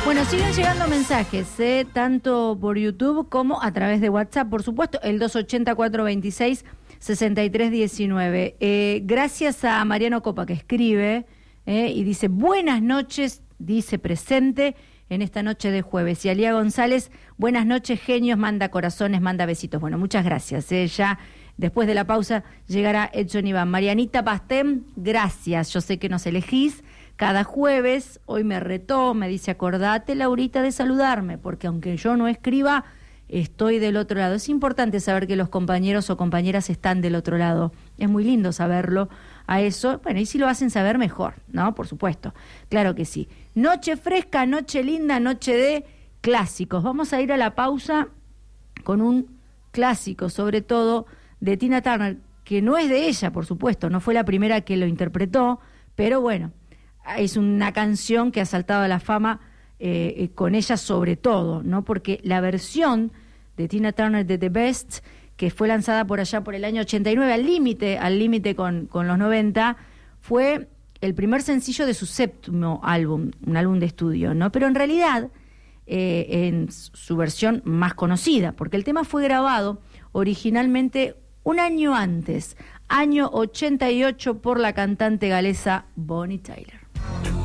Bueno, siguen llegando mensajes, tanto por YouTube como a través de WhatsApp, por supuesto, el 280-426-6319. Gracias a Mariano Copa que escribe y dice, buenas noches, dice presente en esta noche de jueves. Y Alía González, buenas noches, genios, manda corazones, manda besitos. Bueno, muchas gracias. Ya después de la pausa llegará Edson Iván. Marianita Pastén, gracias, yo sé que nos elegís cada jueves. Hoy me retó, me dice, acordate, Laurita, de saludarme, porque aunque yo no escriba, estoy del otro lado. Es importante saber que los compañeros o compañeras están del otro lado. Es muy lindo saberlo a eso. Bueno, y si lo hacen saber, mejor, ¿no? Por supuesto, claro que sí. Noche fresca, noche linda, noche de clásicos. Vamos a ir a la pausa con un clásico, sobre todo de Tina Turner, que no es de ella, por supuesto, no fue la primera que lo interpretó, pero bueno, es una canción que ha saltado a la fama con ella sobre todo, ¿no? Porque la versión de Tina Turner de The Best, que fue lanzada por allá por el año 89, al límite con los 90, fue el primer sencillo de su séptimo álbum, un álbum de estudio, ¿no? Pero en realidad, en su versión más conocida, porque el tema fue grabado originalmente un año antes, año 88, por la cantante galesa Bonnie Tyler.